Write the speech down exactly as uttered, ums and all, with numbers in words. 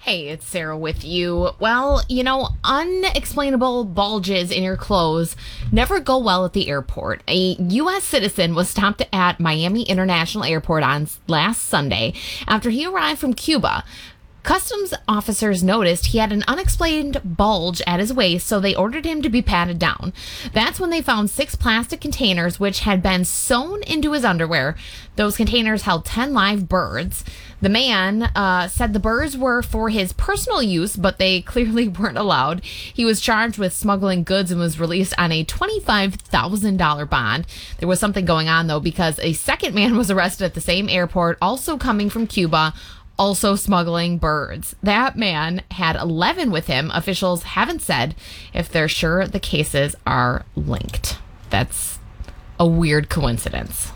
Hey, it's Sarah with you. Well, you know, unexplainable bulges in your clothes never go well at the airport. A U S citizen was stopped at Miami International Airport on last Sunday after he arrived from Cuba. Customs officers noticed he had an unexplained bulge at his waist, so they ordered him to be patted down. That's when they found six plastic containers which had been sewn into his underwear. Those containers held ten live birds. The man uh, said the birds were for his personal use, but they clearly weren't allowed. He was charged with smuggling goods and was released on a twenty-five thousand dollars bond. There was something going on, though, because a second man was arrested at the same airport, also coming from Cuba, also smuggling birds. That man had eleven with him. Officials haven't said if they're sure the cases are linked. That's a weird coincidence.